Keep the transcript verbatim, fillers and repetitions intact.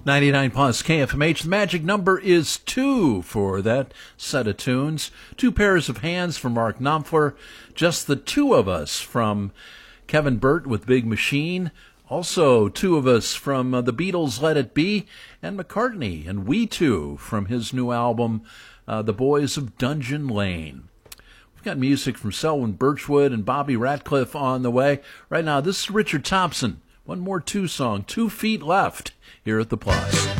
ninety-nine plus K F M H. The magic number is two for that set of tunes. Two pairs of hands from Mark Knopfler. Just the Two of Us from Kevin Burt with Big Machine. Also, Two of Us from uh, the Beatles' Let It Be. And McCartney and We Two from his new album, uh, The Boys of Dungeon Lane. We've got music from Selwyn Birchwood and Bobby Ratcliffe on the way. Right now, this is Richard Thompson. One more Two song, Two Feet Left, here at the Plus.